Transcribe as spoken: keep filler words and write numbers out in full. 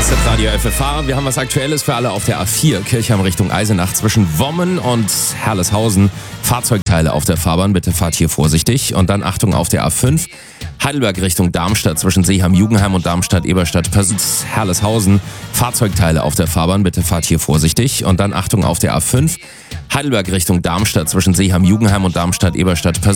ist das Radio F F H. Wir haben was Aktuelles für alle auf der A vier, Kirchheim Richtung Eisenach zwischen Wommen und Herleshausen. Fahrzeugteile auf der Fahrbahn, bitte fahrt hier vorsichtig. Und dann Achtung auf der A fünf, Heidelberg Richtung Darmstadt zwischen Seeham-Jugenheim und Darmstadt-Eberstadt, Herleshausen. Fahrzeugteile auf der Fahrbahn, bitte fahrt hier vorsichtig. Und dann Achtung auf der A fünf, Heidelberg Richtung Darmstadt zwischen Seeham-Jugenheim und Darmstadt-Eberstadt,